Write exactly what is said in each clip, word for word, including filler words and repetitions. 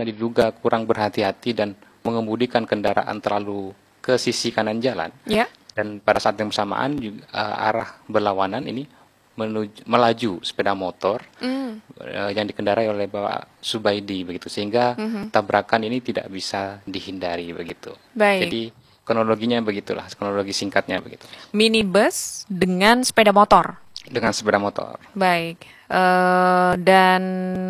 karena diduga kurang berhati-hati dan mengemudikan kendaraan terlalu ke sisi kanan jalan. Ya. Dan pada saat yang bersamaan juga, uh, arah berlawanan ini menuju, melaju sepeda motor Mm. uh, yang dikendarai oleh Bapak Subaidi begitu, sehingga Mhm. tabrakan ini tidak bisa dihindari begitu. Baik. Jadi kronologinya begitulah, kronologi singkatnya begitu. Minibus dengan sepeda motor. Dengan sepeda motor. Baik. Eh, dan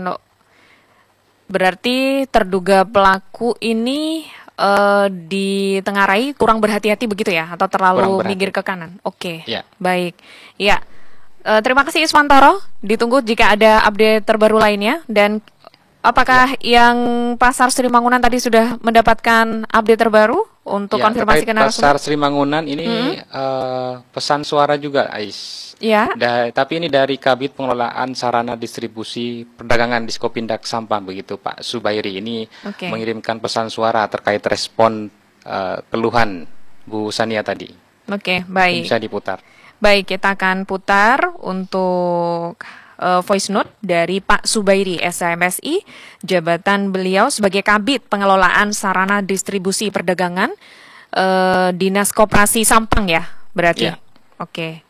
berarti terduga pelaku ini eh, ditengarai kurang berhati-hati begitu ya, atau Kurang terlalu berhati- minggir ke kanan. Oke. Ya. Baik. Ya. Eh, terima kasih Iswantoro. Ditunggu jika ada update terbaru lainnya. Dan apakah yang Pasar Sri Mangunan tadi sudah mendapatkan update terbaru untuk Ya, konfirmasi terkait ke narasumber? Pasar Sri Mangunan ini Hmm. eh, pesan suara juga, Ais. Ya. Da- tapi ini dari Kabid Pengelolaan Sarana Distribusi Perdagangan Diskopindak Sampang begitu, Pak Subairi ini Oke. mengirimkan pesan suara terkait respon eh, keluhan Bu Sania tadi. Oke, baik. Bisa diputar. Baik, kita akan putar untuk uh, voice note dari Pak Subairi, S H M S I, jabatan beliau sebagai Kabid Pengelolaan Sarana Distribusi Perdagangan, uh, Dinas Koperasi Sampang ya, berarti? Ya. Oke.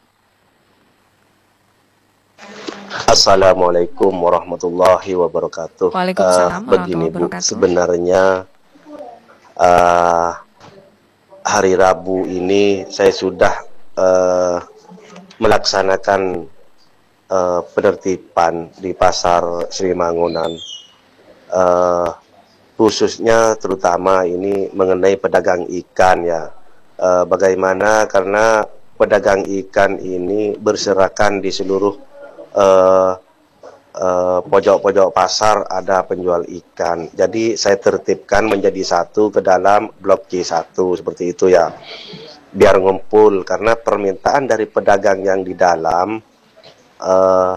Assalamualaikum warahmatullahi wabarakatuh. Waalaikumsalam Uh, begini warahmatullahi Bu, wabarakatuh. sebenarnya uh, hari Rabu ini saya sudah uh, melaksanakan uh, penertiban di Pasar Sri Mangunan, uh, khususnya terutama ini mengenai pedagang ikan ya. Uh, bagaimana karena pedagang ikan ini berserakan di seluruh Uh, uh, pojok-pojok pasar ada penjual ikan. Jadi saya tertibkan menjadi satu ke dalam blok C satu seperti itu ya. Biar ngumpul karena permintaan dari pedagang yang di dalam uh,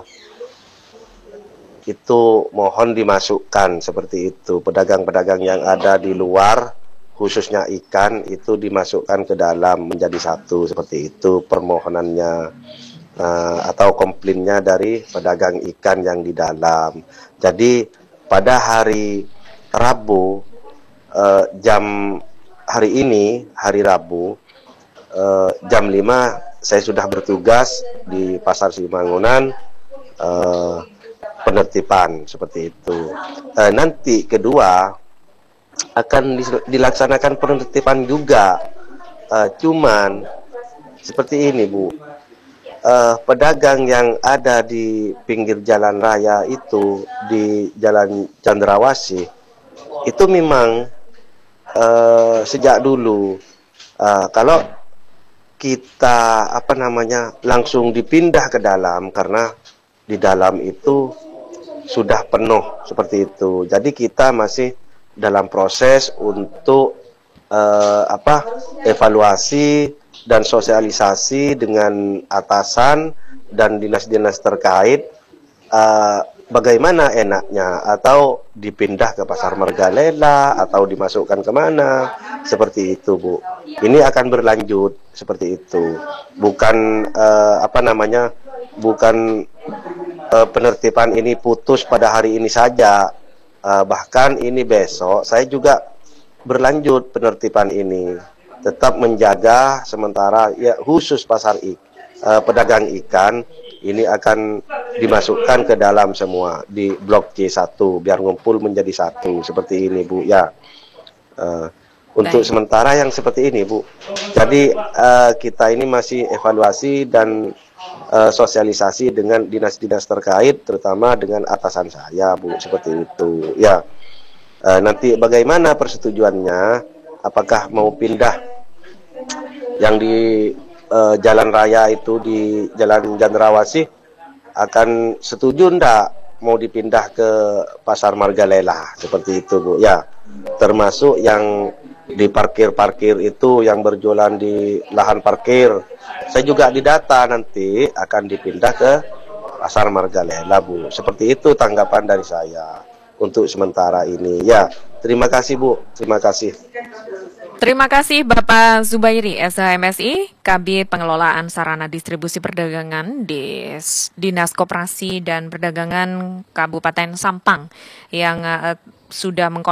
itu mohon dimasukkan seperti itu. Pedagang-pedagang yang ada di luar khususnya ikan itu dimasukkan ke dalam menjadi satu seperti itu permohonannya. Uh, atau komplainnya dari pedagang ikan yang di dalam. Jadi pada hari Rabu uh, jam hari ini hari Rabu uh, jam lima saya sudah bertugas di Pasar Sri Mangunan uh, penertiban seperti itu. Uh, nanti kedua akan dilaksanakan penertiban juga. Uh, cuman seperti ini Bu. Uh, pedagang yang ada di pinggir jalan raya itu di Jalan Cendrawasih itu memang uh, sejak dulu uh, kalau kita apa namanya langsung dipindah ke dalam karena di dalam itu sudah penuh seperti itu. Jadi kita masih dalam proses untuk uh, apa evaluasi dan sosialisasi dengan atasan dan dinas-dinas terkait uh, bagaimana enaknya atau dipindah ke Pasar Margalela atau dimasukkan kemana seperti itu Bu. Ini akan berlanjut seperti itu. Bukan uh, apa namanya bukan uh, penertiban ini putus pada hari ini saja. Uh, bahkan ini besok saya juga berlanjut penertiban ini. Tetap menjaga sementara ya khusus pasar ik, uh, pedagang ikan ini akan dimasukkan ke dalam semua di blok C satu biar ngumpul menjadi satu seperti ini Bu ya. Uh, untuk Baik. sementara yang seperti ini Bu. Jadi uh, kita ini masih evaluasi dan uh, sosialisasi dengan dinas-dinas terkait terutama dengan atasan saya Bu seperti itu ya. Uh, nanti bagaimana persetujuannya? Apakah mau pindah yang di uh, jalan raya itu di Jalan Cendrawasih akan setuju ndak mau dipindah ke Pasar Margalela seperti itu Bu ya, termasuk yang di parkir-parkir itu yang berjualan di lahan parkir saya juga didata nanti akan dipindah ke Pasar Margalela Bu, seperti itu tanggapan dari saya untuk sementara ini ya. Terima kasih Bu, terima kasih. Terima kasih Bapak Zubairi, S H M S I, Kabid Pengelolaan Sarana Distribusi Perdagangan di Dinas Koperasi dan Perdagangan Kabupaten Sampang yang uh, sudah mengkonfirmasi